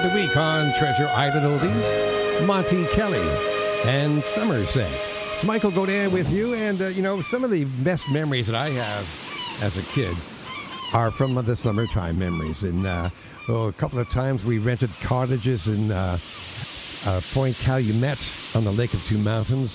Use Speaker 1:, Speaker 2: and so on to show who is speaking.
Speaker 1: the week on Treasure Island Oldies, Monty Kelly and Somerset. It's Michael Godin with you, and some of the best memories that I have as a kid are from the summertime memories. And a couple of times we rented cottages in Point Calumet on the Lake of Two Mountains.